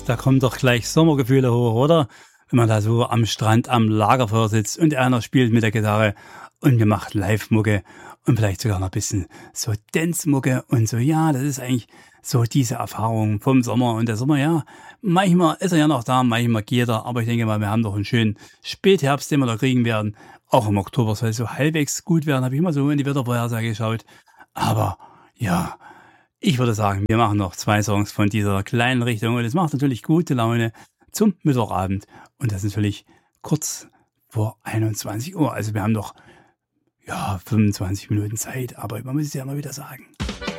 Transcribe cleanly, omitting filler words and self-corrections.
da kommen doch gleich Sommergefühle hoch, oder? Wenn man da so am Strand am Lagerfeuer sitzt und einer spielt mit der Gitarre und wir machen Live-Mucke und vielleicht sogar noch ein bisschen so Dance-Mucke und so. Ja, das ist eigentlich so diese Erfahrung vom Sommer. Und der Sommer, ja, manchmal ist er ja noch da, manchmal geht er. Aber ich denke mal, wir haben doch einen schönen Spätherbst, den wir da kriegen werden. Auch im Oktober soll es so halbwegs gut werden, habe ich immer so in die Wettervorhersage geschaut. Aber ja, ich würde sagen, wir machen noch 2 Songs von dieser kleinen Richtung. Und es macht natürlich gute Laune zum Mittwochabend. Und das ist natürlich kurz vor 21 Uhr. Also wir haben noch 25 Minuten Zeit, aber man muss es ja mal wieder sagen.